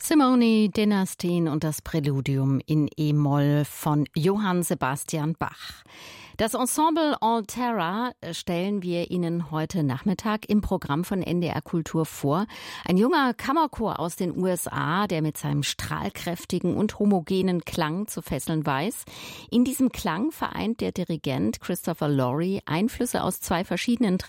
Simone Dynastin und das Präludium in E-Moll von Johann Sebastian Bach. Das Ensemble Altera stellen wir Ihnen heute Nachmittag im Programm von NDR Kultur vor. Ein junger Kammerchor aus den USA, der mit seinem strahlkräftigen und homogenen Klang zu fesseln weiß. In diesem Klang vereint der Dirigent Christopher Laurie Einflüsse aus zwei verschiedenen